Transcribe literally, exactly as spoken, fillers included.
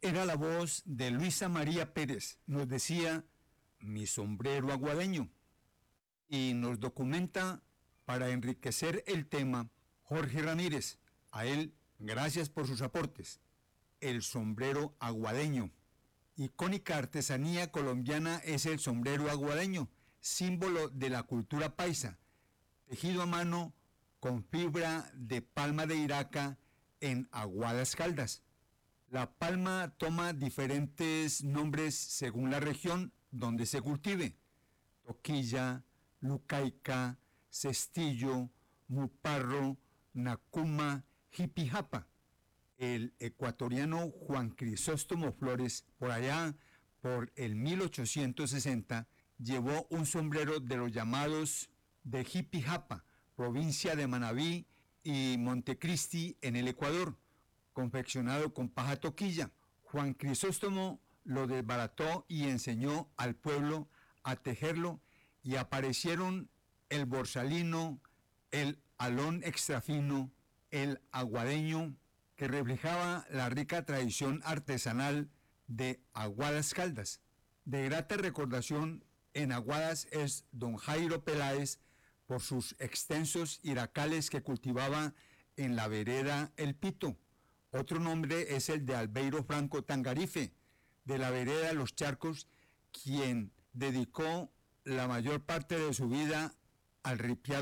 Era la voz de Luisa María Pérez. Nos decía mi sombrero aguadeño. Y nos documenta para enriquecer el tema Jorge Ramírez. A él, gracias por sus aportes. El sombrero aguadeño. Icónica artesanía colombiana es el sombrero aguadeño, símbolo de la cultura paisa, tejido a mano con fibra de palma de Iraca en Aguadas Caldas. La palma toma diferentes nombres según la región donde se cultive: toquilla, lucaica, cestillo, muparro, nacuma, jipijapa. El ecuatoriano Juan Crisóstomo Flores, por allá por el mil ochocientos sesenta, llevó un sombrero de los llamados de Jipijapa, provincia de Manabí y Montecristi en el Ecuador, confeccionado con paja toquilla. Juan Crisóstomo lo desbarató y enseñó al pueblo a tejerlo, y aparecieron el borsalino, el alón extrafino, el aguadeño, que reflejaba la rica tradición artesanal de Aguadas Caldas. De grata recordación en Aguadas es don Jairo Peláez por sus extensos iracales que cultivaba en la vereda El Pito. Otro nombre es el de Albeiro Franco Tangarife, de la vereda Los Charcos, quien dedicó la mayor parte de su vida al ripiado